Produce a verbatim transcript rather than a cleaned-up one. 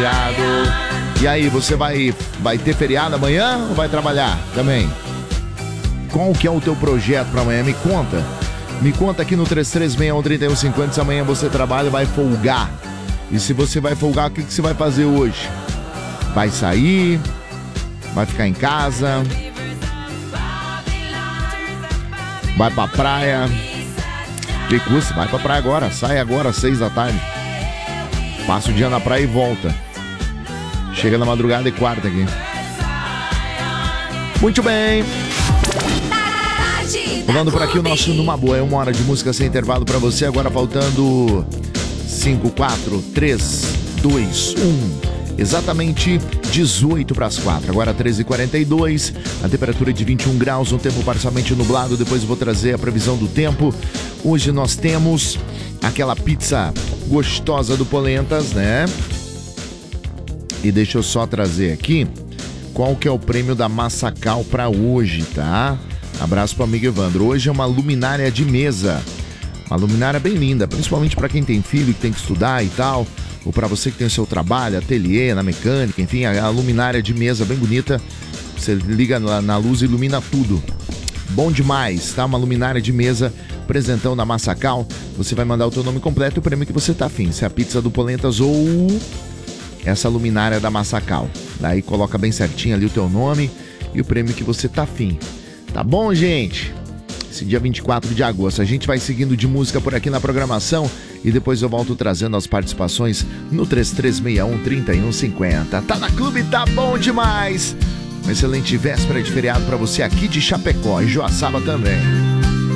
feriado. E aí, você vai, vai ter feriado amanhã ou vai trabalhar também? Qual que é o teu projeto para amanhã? Me conta. Me conta aqui no três três seis um, três um cinco zero se amanhã você trabalha e vai folgar. E se você vai folgar, o que, que você vai fazer hoje? Vai sair? Vai ficar em casa? Vai pra praia? Que custa? Vai pra praia agora. Sai agora às seis da tarde. Passa o dia na praia e volta. Chega na madrugada e quarta aqui. Muito bem. Falando por aqui o nosso Numa Boa. É uma hora de música sem intervalo pra você. Agora faltando cinco, quatro, três, dois, um. Exatamente dezoito para as quatro. Agora treze e quarenta e dois. A temperatura é de vinte e um graus. Um tempo parcialmente nublado. Depois eu vou trazer a previsão do tempo. Hoje nós temos aquela pizza gostosa do Polentas, né? E deixa eu só trazer aqui qual que é o prêmio da Massacal para hoje, tá? Abraço pro amigo Evandro. Hoje é uma luminária de mesa. Uma luminária bem linda, principalmente para quem tem filho que tem que estudar e tal, ou para você que tem o seu trabalho, ateliê, na mecânica, enfim, a luminária de mesa bem bonita. Você liga na, na luz e ilumina tudo. Bom demais, tá? Uma luminária de mesa, presentão da Massacal. Você vai mandar o teu nome completo e o prêmio que você tá afim. Se é a pizza do Polentas ou essa luminária da Massacal. Daí coloca bem certinho ali o teu nome e o prêmio que você tá afim. Tá bom, gente? Esse dia vinte e quatro de agosto. A gente vai seguindo de música por aqui na programação e depois eu volto trazendo as participações no três três seis um, três um cinco zero. Tá na Clube, tá bom demais! Uma excelente véspera de feriado pra você aqui de Chapecó e Joaçaba também.